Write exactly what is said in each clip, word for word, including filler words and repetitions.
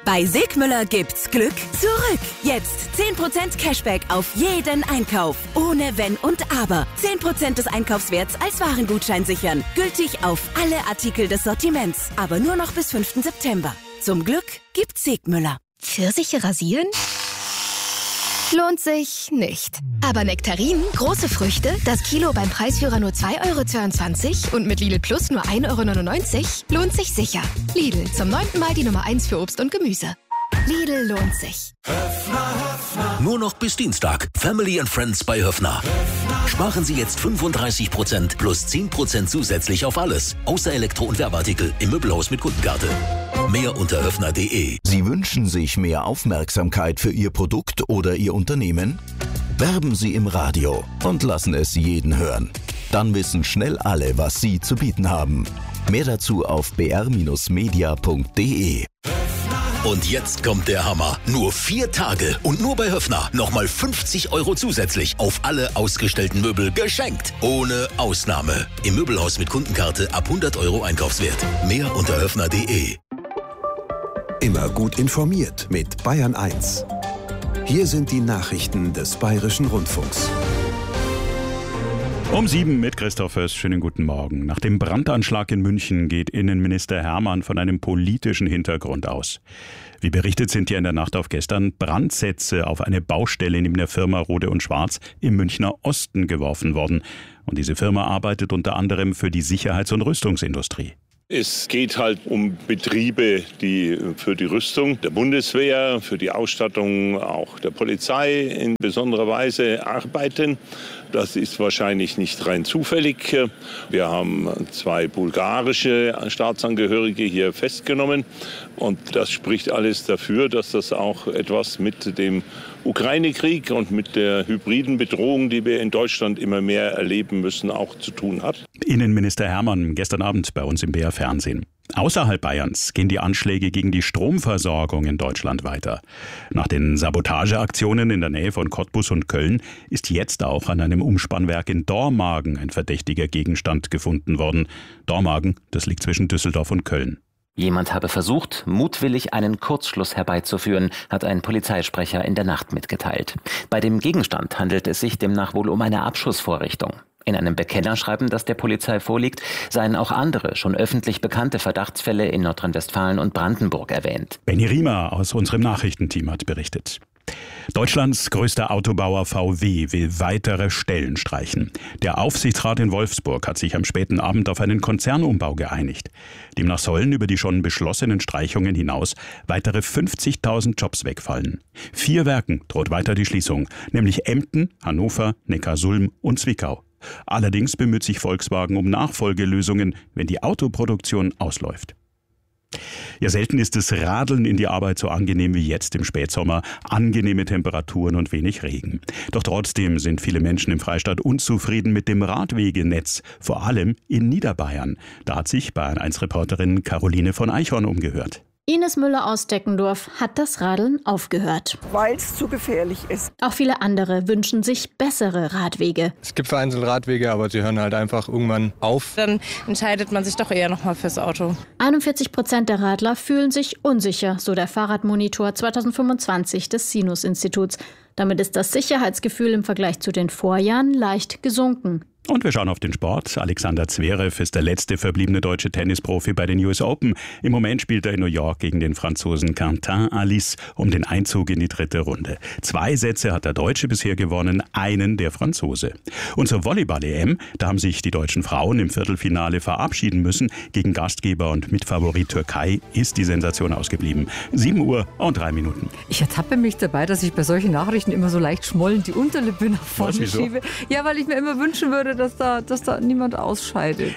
Bei Sigmüller gibt's Glück zurück. Jetzt zehn Prozent Cashback auf jeden Einkauf. Ohne Wenn und Aber. zehn Prozent des Einkaufswerts als Warengutschein sichern. Gültig auf alle Artikel des Sortiments. Aber nur noch bis fünften September. Zum Glück gibt's Sigmüller. Pfirsiche rasieren? Lohnt sich nicht. Aber Nektarinen, große Früchte, das Kilo beim Preisführer nur zwei Euro zweiundzwanzig und mit Lidl Plus nur ein Euro neunundneunzig, lohnt sich sicher. Lidl, zum neunten Mal die Nummer eins für Obst und Gemüse. Lidl lohnt sich. Nur noch bis Dienstag. Family and Friends bei Höffner. Sparen Sie jetzt fünfunddreißig Prozent plus zehn Prozent zusätzlich auf alles. Außer Elektro- und Werbeartikel im Möbelhaus mit Kundenkarte. Mehr unter höffner punkt de. Sie wünschen sich mehr Aufmerksamkeit für Ihr Produkt oder Ihr Unternehmen? Werben Sie im Radio und lassen es jeden hören. Dann wissen schnell alle, was Sie zu bieten haben. Mehr dazu auf b r Bindestrich media punkt de. Und jetzt kommt der Hammer. Nur vier Tage und nur bei Höffner nochmal fünfzig Euro zusätzlich auf alle ausgestellten Möbel geschenkt. Ohne Ausnahme. Im Möbelhaus mit Kundenkarte ab hundert Euro Einkaufswert. Mehr unter höffner punkt de. Immer gut informiert mit Bayern eins. Hier sind die Nachrichten des Bayerischen Rundfunks. Um sieben mit Christoph Höss. Schönen guten Morgen. Nach dem Brandanschlag in München geht Innenminister Hermann von einem politischen Hintergrund aus. Wie berichtet, sind ja in der Nacht auf gestern Brandsätze auf eine Baustelle neben der Firma Rohde und Schwarz im Münchner Osten geworfen worden. Und diese Firma arbeitet unter anderem für die Sicherheits- und Rüstungsindustrie. Es geht halt um Betriebe, die für die Rüstung der Bundeswehr, für die Ausstattung auch der Polizei in besonderer Weise arbeiten. Das ist wahrscheinlich nicht rein zufällig. Wir haben zwei bulgarische Staatsangehörige hier festgenommen und das spricht alles dafür, dass das auch etwas mit dem Ukraine-Krieg und mit der hybriden Bedrohung, die wir in Deutschland immer mehr erleben müssen, auch zu tun hat. Innenminister Hermann gestern Abend bei uns im B R Fernsehen. Außerhalb Bayerns gehen die Anschläge gegen die Stromversorgung in Deutschland weiter. Nach den Sabotageaktionen in der Nähe von Cottbus und Köln ist jetzt auch an einem Umspannwerk in Dormagen ein verdächtiger Gegenstand gefunden worden. Dormagen, das liegt zwischen Düsseldorf und Köln. Jemand habe versucht, mutwillig einen Kurzschluss herbeizuführen, hat ein Polizeisprecher in der Nacht mitgeteilt. Bei dem Gegenstand handelt es sich demnach wohl um eine Abschussvorrichtung. In einem Bekennerschreiben, das der Polizei vorliegt, seien auch andere, schon öffentlich bekannte Verdachtsfälle in Nordrhein-Westfalen und Brandenburg erwähnt. Benny Riemer aus unserem Nachrichtenteam hat berichtet. Deutschlands größter Autobauer V W will weitere Stellen streichen. Der Aufsichtsrat in Wolfsburg hat sich am späten Abend auf einen Konzernumbau geeinigt. Demnach sollen über die schon beschlossenen Streichungen hinaus weitere fünfzigtausend Jobs wegfallen. Vier Werken droht weiter die Schließung, nämlich Emden, Hannover, Neckarsulm und Zwickau. Allerdings bemüht sich Volkswagen um Nachfolgelösungen, wenn die Autoproduktion ausläuft. Ja, selten ist das Radeln in die Arbeit so angenehm wie jetzt im Spätsommer. Angenehme Temperaturen und wenig Regen. Doch trotzdem sind viele Menschen im Freistaat unzufrieden mit dem Radwegenetz, vor allem in Niederbayern. Da hat sich Bayern eins Reporterin Caroline von Eichhorn umgehört. Ines Müller aus Deckendorf hat das Radeln aufgehört. Weil es zu gefährlich ist. Auch viele andere wünschen sich bessere Radwege. Es gibt vereinzelt Radwege, aber sie hören halt einfach irgendwann auf. Dann entscheidet man sich doch eher noch mal fürs Auto. einundvierzig Prozent der Radler fühlen sich unsicher, so der Fahrradmonitor zweitausendfünfundzwanzig des Sinus-Instituts. Damit ist das Sicherheitsgefühl im Vergleich zu den Vorjahren leicht gesunken. Und wir schauen auf den Sport. Alexander Zverev ist der letzte verbliebene deutsche Tennisprofi bei den U S Open. Im Moment spielt er in New York gegen den Franzosen Quentin Halys um den Einzug in die dritte Runde. Zwei Sätze hat der Deutsche bisher gewonnen, einen der Franzose. Und zur Volleyball-E M, da haben sich die deutschen Frauen im Viertelfinale verabschieden müssen. Gegen Gastgeber und Mitfavorit Türkei ist die Sensation ausgeblieben. sieben Uhr und drei Minuten. Ich ertappe mich dabei, dass ich bei solchen Nachrichten immer so leicht schmollend die Unterlippe nach vorne Was, schiebe. Ja, weil ich mir immer wünschen würde, dass da, dass da niemand ausscheidet.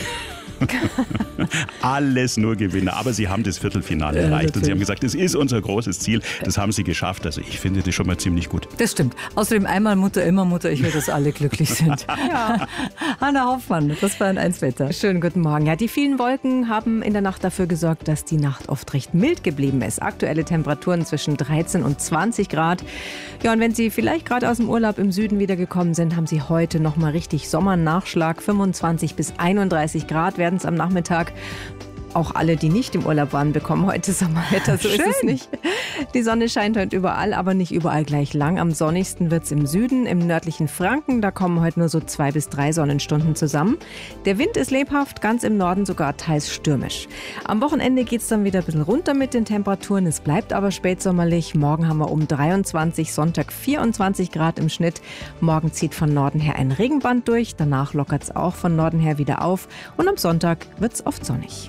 Alles nur Gewinner. Aber sie haben das Viertelfinale ja, erreicht. natürlich. Und sie haben gesagt, das ist unser großes Ziel. Das haben sie geschafft. Also ich finde das schon mal ziemlich gut. Das stimmt. Außerdem einmal Mutter, immer Mutter. Ich will, dass alle glücklich sind. Ja. Hanna Hoffmann, das war ein Eins-Wetter. Schönen guten Morgen. Ja, die vielen Wolken haben in der Nacht dafür gesorgt, dass die Nacht oft recht mild geblieben ist. Aktuelle Temperaturen zwischen dreizehn und zwanzig Grad. Ja, und wenn Sie vielleicht gerade aus dem Urlaub im Süden wiedergekommen sind, haben Sie heute nochmal richtig Sommernachschlag. fünfundzwanzig bis einunddreißig Grad werden es am Nachmittag. auch alle, die nicht im Urlaub waren, bekommen heute Sommerwetter. So Schön. ist es nicht. Die Sonne scheint heute überall, aber nicht überall gleich lang. Am sonnigsten wird es im Süden, im nördlichen Franken. Da kommen heute nur so zwei bis drei Sonnenstunden zusammen. Der Wind ist lebhaft, ganz im Norden sogar teils stürmisch. Am Wochenende geht es dann wieder ein bisschen runter mit den Temperaturen. Es bleibt aber spätsommerlich. Morgen haben wir um dreiundzwanzig, Sonntag vierundzwanzig Grad im Schnitt. Morgen zieht von Norden her ein Regenband durch. Danach lockert es auch von Norden her wieder auf. Und am Sonntag wird es oft sonnig.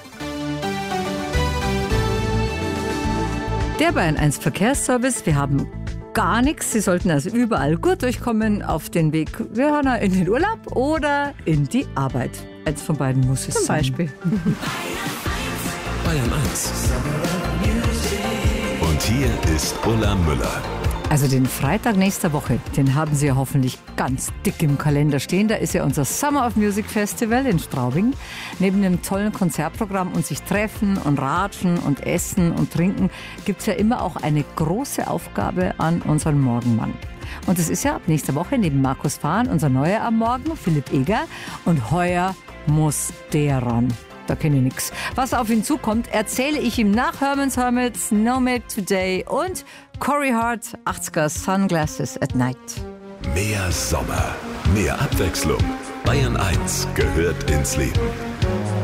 Der Bayern eins Verkehrsservice. Wir haben gar nichts. Sie sollten also überall gut durchkommen auf den Weg in den Urlaub oder in die Arbeit. Eins von beiden muss es Zum sein. Beispiel. Bayern eins. Und hier ist Ulla Müller. Also den Freitag nächster Woche, den haben Sie ja hoffentlich ganz dick im Kalender stehen. Da ist ja unser Summer of Music Festival in Straubing. Neben dem tollen Konzertprogramm und sich treffen und ratschen und essen und trinken, gibt es ja immer auch eine große Aufgabe an unseren Morgenmann. Und es ist ja ab nächster Woche neben Markus Fahn unser Neuer am Morgen, Philipp Eger. Und heuer muss der ran. Da kenne ich nichts. Was auf ihn zukommt, erzähle ich ihm nach Herman's Hermits, No Milk Today und Corey Hart, achtziger Sunglasses at Night. Mehr Sommer, mehr Abwechslung. Bayern eins gehört ins Leben.